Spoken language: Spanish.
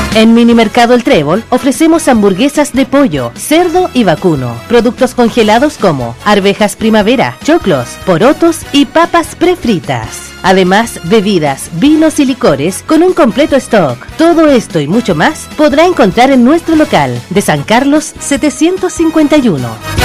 En Minimercado El Trébol ofrecemos hamburguesas de pollo, cerdo y vacuno, productos congelados como arvejas primavera, choclos, porotos y papas prefritas. Además, bebidas, vinos y licores con un completo stock. Todo esto y mucho más podrá encontrar en nuestro local de San Carlos 751.